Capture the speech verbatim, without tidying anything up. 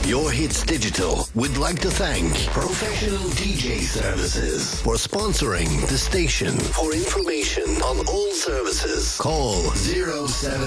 Your Hits Digital would like to thank Professional D J Services for sponsoring the station. For information on all services, call zero seven